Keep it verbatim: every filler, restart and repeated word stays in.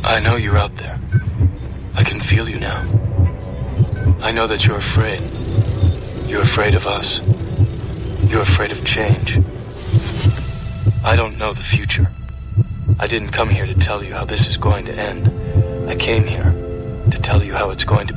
I know you're out there. I can feel you now. I know that you're afraid. You're afraid of us. You're afraid of change. I don't know the future. I didn't come here to tell you how this is going to end. I came here to tell you how it's going to